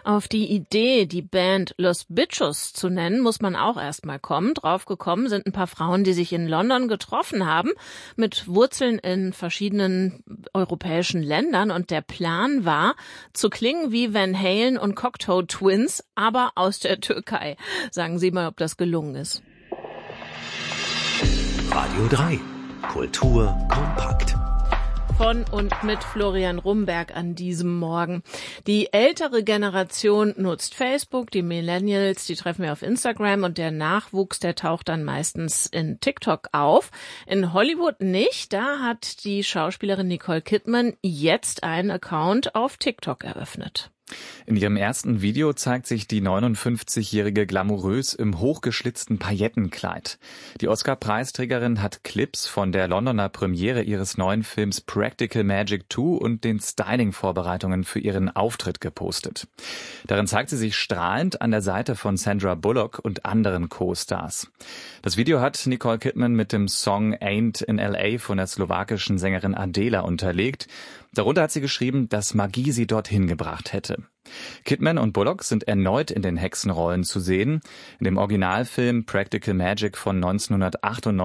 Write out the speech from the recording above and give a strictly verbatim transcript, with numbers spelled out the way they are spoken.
Auf die Idee, die Band Los Bichos zu nennen, muss man auch erst mal kommen. Draufgekommen sind ein paar Frauen, die sich in London getroffen haben, mit Wurzeln in verschiedenen europäischen Ländern. Und der Plan war, zu klingen wie Van Halen und Cocteau Twins, aber aus der Türkei. Sagen Sie mal, ob das gelungen ist. Radio drei. Kultur kompakt. Von und mit Florian Rumberg an diesem Morgen. Die ältere Generation nutzt Facebook, die Millennials, die treffen wir auf Instagram und der Nachwuchs, der taucht dann meistens in TikTok auf. In Hollywood nicht, da hat die Schauspielerin Nicole Kidman jetzt einen Account auf TikTok eröffnet. In ihrem ersten Video zeigt sich die neunundfünfzigjährige glamourös im hochgeschlitzten Paillettenkleid. Die Oscar-Preisträgerin hat Clips von der Londoner Premiere ihres neuen Films Practical Magic zwei und den Styling-Vorbereitungen für ihren Auftritt gepostet. Darin zeigt sie sich strahlend an der Seite von Sandra Bullock und anderen Co-Stars. Das Video hat Nicole Kidman mit dem Song Ain't in L A von der slowakischen Sängerin Adela unterlegt. Darunter hat sie geschrieben, dass Magie sie dorthin gebracht hätte. Kidman und Bullock sind erneut in den Hexenrollen zu sehen. In dem Originalfilm Practical Magic von neunzehnhundertachtundneunzig